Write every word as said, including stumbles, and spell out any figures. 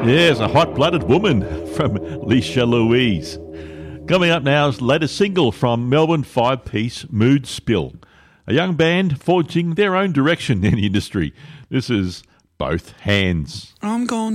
Yes, a hot-blooded woman from Leisha Louise. Coming up now is latest single from Melbourne five-piece Mood Spill, a young band forging their own direction in the industry. This is Both Hands. I'm gone